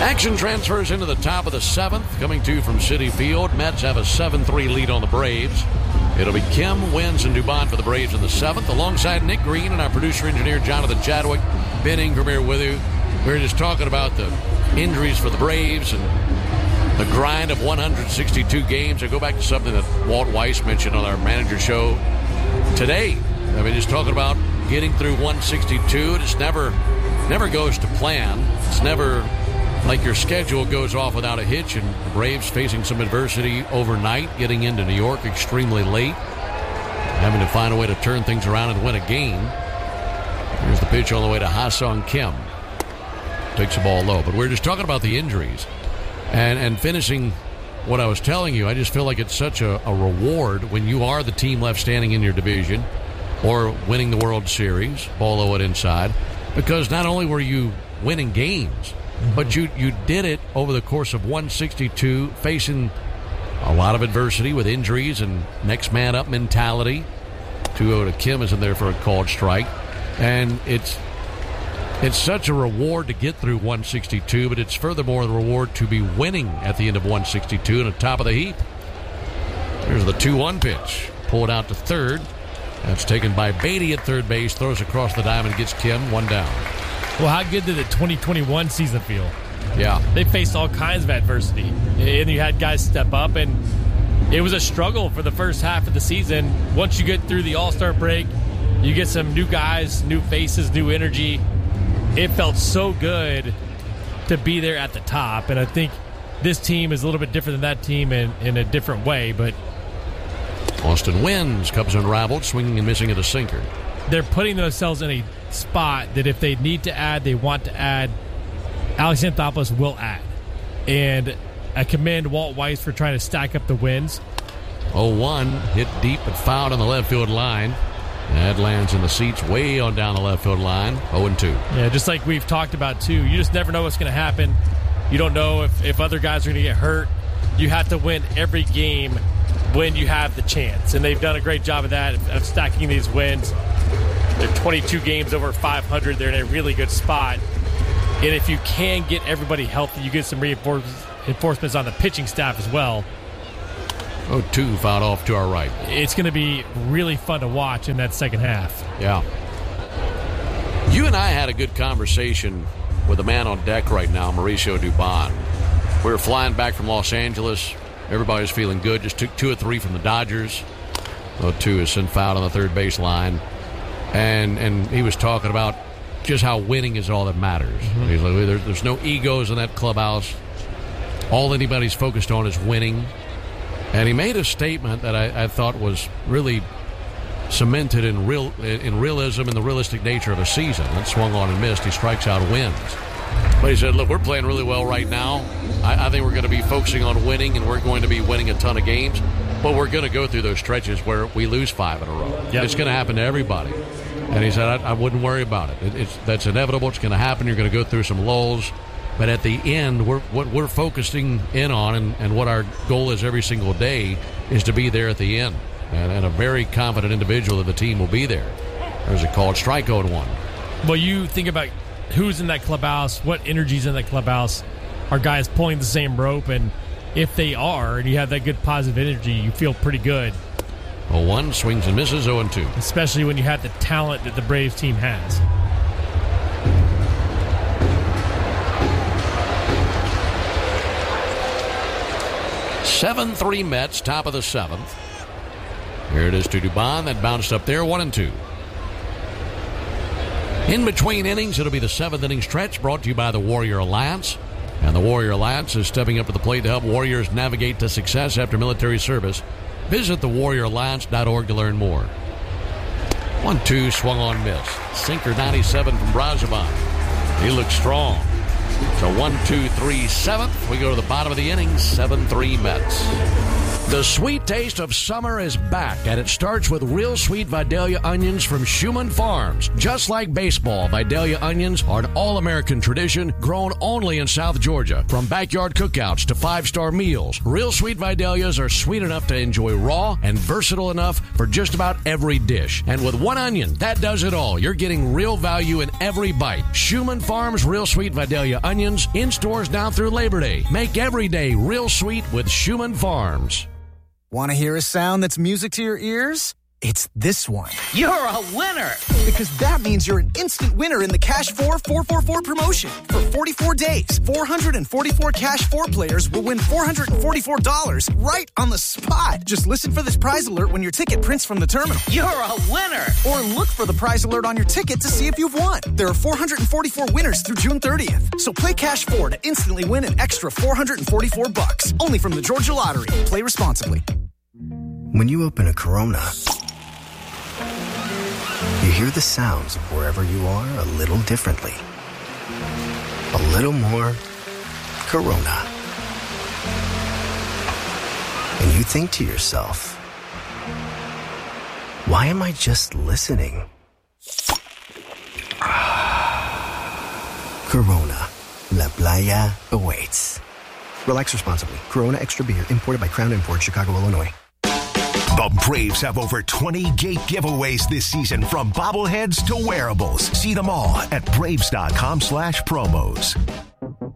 Action transfers into the top of the seventh, coming to you from Citi Field. Mets have a 7-3 lead on the Braves. It'll be Kim, Wins, and Dubon for the Braves in the seventh, alongside Nick Green and our producer-engineer Jonathan Chadwick. Ben Ingram here with you. We were just talking about the injuries for the Braves and the grind of 162 games. I go back to something that Walt Weiss mentioned on our manager show today. I mean, just talking about getting through 162. It just never goes to plan. It's never like your schedule goes off without a hitch, and the Braves facing some adversity overnight, getting into New York extremely late, having to find a way to turn things around and win a game. Here's the pitch on the way to Ha-Seong Kim. Takes the ball low. But we're just talking about the injuries. And finishing what I was telling you, I just feel like it's such a reward when you are the team left standing in your division or winning the World Series, ball low and inside, because not only were you winning games, but you did it over the course of 162, facing a lot of adversity with injuries and next man up mentality. 2-0 to Kim is in there for a called strike. And it's such a reward to get through 162, but it's furthermore the reward to be winning at the end of 162 and at the top of the heap. There's the 2-1 pitch. Pulled out to third. That's taken by Beatty at third base. Throws across the diamond, gets Kim, one down. Well, how good did the 2021 season feel? Yeah. They faced all kinds of adversity, and you had guys step up, and it was a struggle for the first half of the season. Once you get through the All-Star break, you get some new guys, new faces, new energy. It felt so good to be there at the top, and I think this team is a little bit different than that team in a different way, but Austin Wins. Cubs unraveled, swinging and missing at a sinker. They're putting themselves in a spot that if they need to add, they want to add, Alex Anthopoulos will add. And I commend Walt Weiss for trying to stack up the wins. 0-1, hit deep but fouled on the left field line. That lands in the seats way on down the left field line. 0-2. Yeah, just like we've talked about, too. You just never know what's going to happen. You don't know if other guys are going to get hurt. You have to win every game when you have the chance. And they've done a great job of that, of stacking these wins. They're 22 games over 500. They're in a really good spot. And if you can get everybody healthy, you get some reinforcements on the pitching staff as well. 0-2 fouled off to our right. It's going to be really fun to watch in that second half. Yeah. You and I had a good conversation with a man on deck right now, Mauricio Dubon. We were flying back from Los Angeles. Everybody's feeling good. Just took 2 or 3 from the Dodgers. 0-2 is sent fouled on the third base line. And he was talking about just how winning is all that matters. Mm-hmm. He's like, there's no egos in that clubhouse. All anybody's focused on is winning. And he made a statement that I thought was really cemented in realism and the realistic nature of a season. That swung on and missed. He strikes out, wins. But he said, look, we're playing really well right now. I think we're going to be focusing on winning, and we're going to be winning a ton of games. But we're going to go through those stretches where we lose 5 in a row. Yep. It's going to happen to everybody. And he said, I wouldn't worry about it. That's inevitable. It's going to happen. You're going to go through some lulls. But at the end, what we're focusing in on and what our goal is every single day is to be there at the end. And a very confident individual that the team will be there. There's a called strike 0-1. Well, you think about who's in that clubhouse, what energy's in that clubhouse. Are guys pulling the same rope? And if they are, and you have that good positive energy, you feel pretty good. 0-1, swings and misses, 0-2. Especially when you have the talent that the Braves team has. Seven 7-3 Mets, top of the 7th. Here it is to Dubon. That bounced up there, 1-2. In between innings, it'll be the 7th inning stretch brought to you by the Warrior Alliance. And the Warrior Alliance is stepping up to the plate to help warriors navigate to success after military service. Visit thewarrioralliance.org to learn more. 1-2, swung on, miss. Sinker 97 from Brazoban. He looks strong. So 1, 2, 3, 7th. We go to the bottom of the inning, 7-3 Mets. The sweet taste of summer is back, and it starts with real sweet Vidalia onions from Schumann Farms. Just like baseball, Vidalia onions are an all-American tradition grown only in South Georgia. From backyard cookouts to five-star meals, real sweet Vidalias are sweet enough to enjoy raw and versatile enough for just about every dish. And with one onion, that does it all. You're getting real value in every bite. Schumann Farms Real Sweet Vidalia onions in stores now through Labor Day. Make every day real sweet with Schumann Farms. Want to hear a sound that's music to your ears? It's this one. You're a winner! Because that means you're an instant winner in the Cash 4 444 promotion. For 44 days, 444 Cash 4 players will win $444 right on the spot. Just listen for this prize alert when your ticket prints from the terminal. You're a winner! Or look for the prize alert on your ticket to see if you've won. There are 444 winners through June 30th. So play Cash 4 to instantly win an extra $444. Only from the Georgia Lottery. Play responsibly. When you open a Corona, you hear the sounds of wherever you are a little differently. A little more Corona. And you think to yourself, why am I just listening? Corona. La Playa awaits. Relax responsibly. Corona Extra Beer, imported by Crown Imports, Chicago, Illinois. The Braves have over 20 gate giveaways this season, from bobbleheads to wearables. See them all at Braves.com/promos.